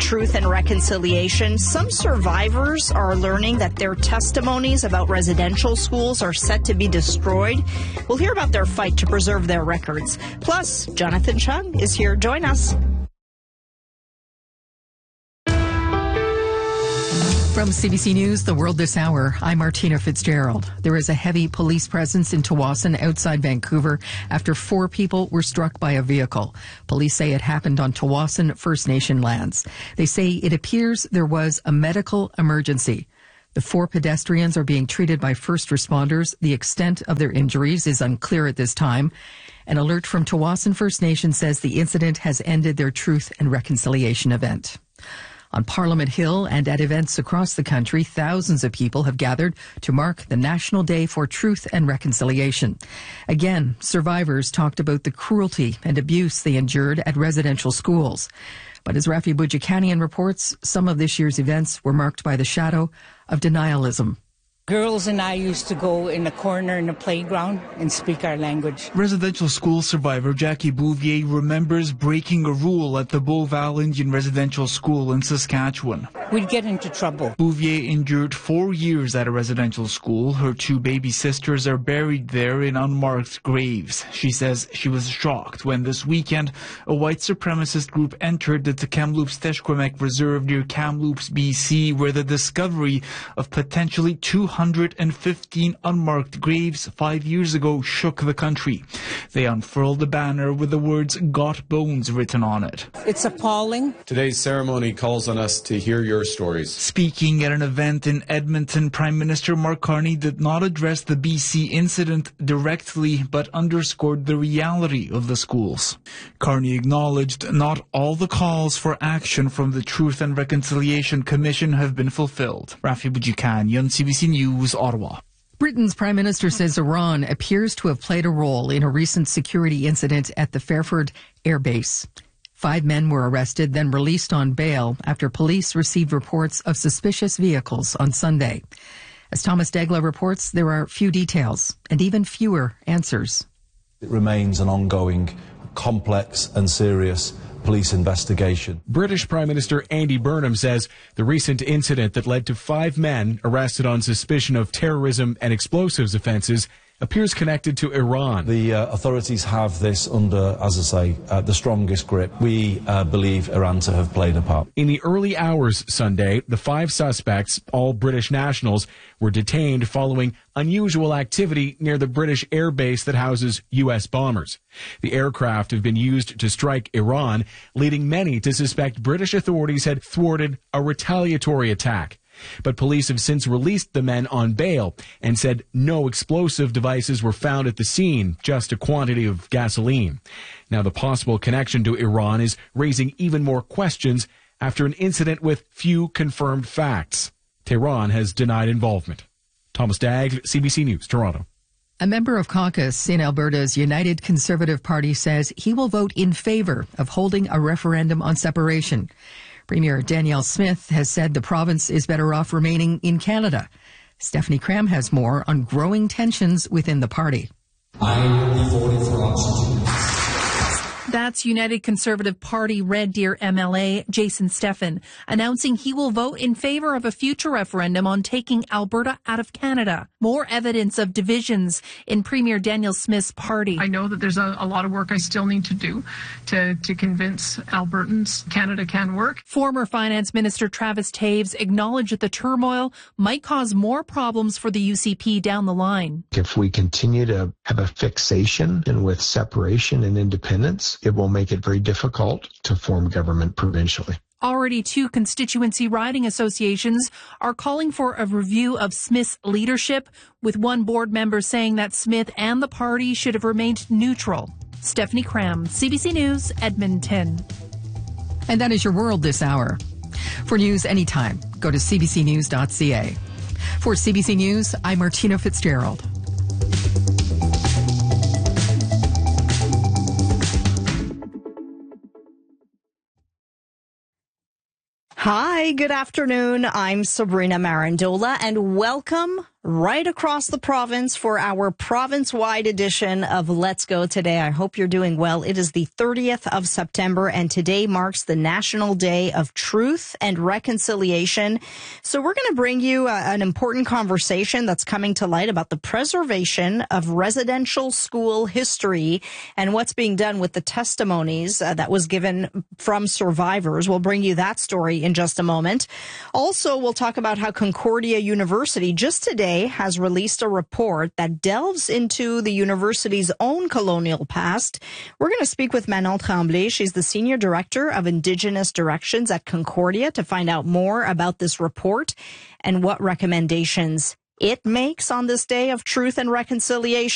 Truth and Reconciliation, some survivors are learning that their testimonies about residential schools are set to be destroyed. We'll hear about their fight to preserve their records. Plus, Jonathan Chung is here. Join us. From CBC News, The World This Hour, I'm Martina Fitzgerald. There is a heavy police presence in Tsawwassen outside Vancouver after 4 people were struck by a vehicle. Police say it happened on Tsawwassen First Nation lands. They say it appears there was a medical emergency. The 4 pedestrians are being treated by first responders. The extent of their injuries is unclear at this time. An alert from Tsawwassen First Nation says the incident has ended their Truth and Reconciliation event. On Parliament Hill and at events across the country, thousands of people have gathered to mark the National Day for Truth and Reconciliation. Again, survivors talked about the cruelty and abuse they endured at residential schools. But as Rafi Boudjikanian reports, some of this year's events were marked by the shadow of denialism. Girls and I used to go in a corner in the playground and speak our language. Residential school survivor Jackie Bouvier remembers breaking a rule at the Beauval Indian Residential School in Saskatchewan. We'd get into trouble. Bouvier endured 4 years at a residential school. Her 2 baby sisters are buried there in unmarked graves. She says she was shocked when this weekend a white supremacist group entered the Kamloops Teshkwemek Reserve near Kamloops, BC, where the discovery of potentially 215 unmarked graves 5 years ago shook the country. They unfurled a banner with the words "Got Bones" written on it. It's appalling. Today's ceremony calls on us to hear your stories. Speaking at an event in Edmonton, Prime Minister Mark Carney did not address the BC incident directly, but underscored the reality of the schools. Carney acknowledged not all the calls for action from the Truth and Reconciliation Commission have been fulfilled. Rafi Boudjikanian, CBC News, Ottawa. Britain's Prime Minister says Iran appears to have played a role in a recent security incident at the Fairford Air Base. 5 men were arrested, then released on bail after police received reports of suspicious vehicles on Sunday. As Thomas Degla reports, there are few details and even fewer answers. It remains an ongoing, complex and serious police investigation. British Prime Minister Andy Burnham says the recent incident that led to 5 men arrested on suspicion of terrorism and explosives offences appears connected to Iran. The authorities have this under, as I say, the strongest grip. We believe Iran to have played a part. In the early hours Sunday, the 5 suspects, all British nationals, were detained following unusual activity near the British air base that houses U.S. bombers. The aircraft have been used to strike Iran, leading many to suspect British authorities had thwarted a retaliatory attack. But police have since released the men on bail and said no explosive devices were found at the scene, just a quantity of gasoline. Now, the possible connection to Iran is raising even more questions after an incident with few confirmed facts. Tehran has denied involvement. Thomas Dagg, CBC News, Toronto. A member of caucus in Alberta's United Conservative Party says he will vote in favour of holding a referendum on separation. Premier Danielle Smith has said the province is better off remaining in Canada. Stephanie Cram has more on growing tensions within the party. I will be voting for option 2. That's United Conservative Party Red Deer MLA Jason Steffen announcing he will vote in favor of a future referendum on taking Alberta out of Canada. More evidence of divisions in Premier Danielle Smith's party. I know that there's a lot of work I still need to do to convince Albertans Canada can work. Former Finance Minister Travis Taves acknowledged that the turmoil might cause more problems for the UCP down the line. If we continue to have a fixation with separation and independence, it will make it very difficult to form government provincially. Already 2 constituency riding associations are calling for a review of Smith's leadership, with one board member saying that Smith and the party should have remained neutral. Stephanie Cram, CBC News, Edmonton. And that is your world this hour. For news anytime, go to cbcnews.ca. For CBC News, I'm Martina Fitzgerald. Hi, good afternoon. I'm Sabrina Marandola, and welcome right across the province for our province-wide edition of Let's Go Today. I hope you're doing well. It is the 30th of September, and today marks the National Day of Truth and Reconciliation. So we're going to bring you an important conversation that's coming to light about the preservation of residential school history and what's being done with the testimonies that was given from survivors. We'll bring you that story in just a moment. Also, we'll talk about how Concordia University just today has released a report that delves into the university's own colonial past. We're going to speak with Manon Tremblay. She's the Senior Director of Indigenous Directions at Concordia to find out more about this report and what recommendations it makes on this day of truth and reconciliation.